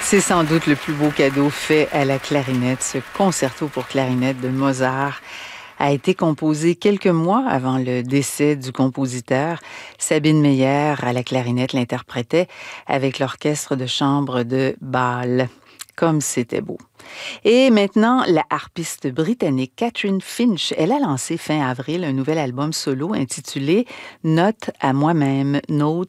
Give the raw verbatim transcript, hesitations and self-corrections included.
C'est sans doute le plus beau cadeau fait à la clarinette. Ce concerto pour clarinette de Mozart a été composé quelques mois avant le décès du compositeur. Sabine Meyer, à la clarinette, l'interprétait avec l'orchestre de chambre de Bâle. Comme c'était beau. Et maintenant, la harpiste britannique Catherine Finch, elle a lancé fin avril un nouvel album solo intitulé Note à moi-même, Note